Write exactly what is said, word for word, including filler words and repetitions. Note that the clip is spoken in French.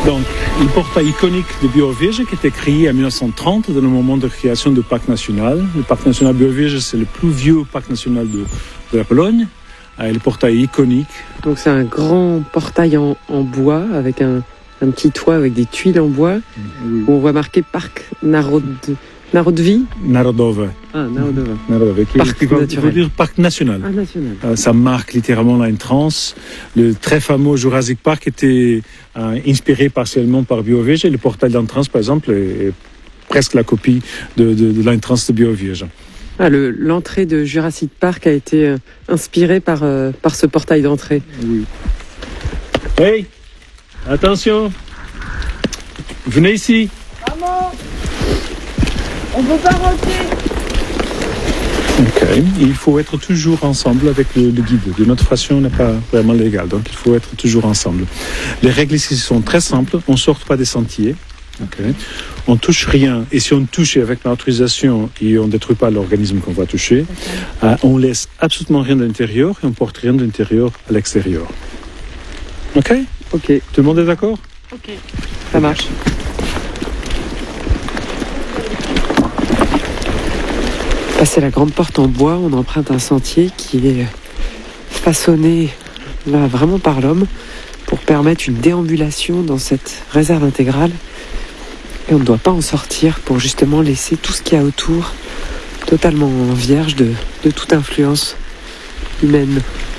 Donc, le portail iconique de Biovierge qui a été créé en mille neuf cent trente dans le moment de création du parc national. Le parc national Biovierge, c'est le plus vieux parc national de, de la Pologne. Et le portail iconique. Donc c'est un grand portail en, en bois avec un, un petit toit avec des tuiles en bois. Oui. Où on voit marqué Parc Narod... Narodowy. Narodowe. Ah, Narodowe. Narodowe. Qui, Parc qui veut dire parc national. Ah, national. Euh, ça marque littéralement l'entrance. Le très fameux Jurassic Park était euh, inspiré partiellement par Biovierge. Et le portail d'entrance, par exemple, est, est presque la copie de, de, de l'entrance de Biovierge. Ah, le, l'entrée de Jurassic Park a été euh, inspirée par, euh, par ce portail d'entrée. Oui. Hey, attention. Venez ici. Maman, on peut pas rentrer. Ok, il faut être toujours ensemble avec le, le guide. De notre façon, n'est pas vraiment légal, donc il faut être toujours ensemble. Les règles ici sont très simples. On ne sort pas des sentiers. Okay. On touche rien, et si on touche avec l'autorisation et on ne détruit pas l'organisme qu'on va toucher, okay. euh, on laisse absolument rien de l'intérieur et on porte rien de l'intérieur à l'extérieur. Ok? Ok. Tout le monde est d'accord? Ok. Ça marche. Passer la grande porte en bois, on emprunte un sentier qui est façonné là vraiment par l'homme pour permettre une déambulation dans cette réserve intégrale. Et on ne doit pas en sortir pour justement laisser tout ce qu'il y a autour totalement vierge de, de toute influence humaine.